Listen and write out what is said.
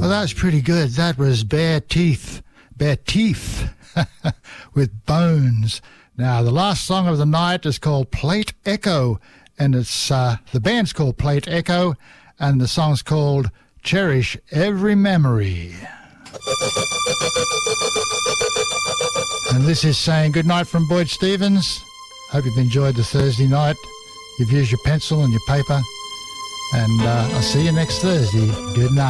Well, that was pretty good. That was Bare Teeth with Bones. Now, the last song of the night is called Plate Echo, and it's the band's called Plate Echo, and the song's called Cherish Every Memory. And this is saying good night from Boyd Stevens. Hope you've enjoyed the Thursday night. You've used your pencil and your paper, and I'll see you next Thursday. Good night.